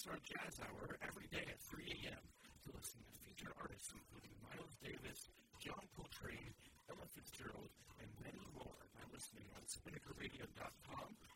our Jazz Hour every day at 3 a.m. to listen to featured artists including Miles Davis, John Coltrane, Ella Fitzgerald, and many more by listening on SpinnakerRadio.com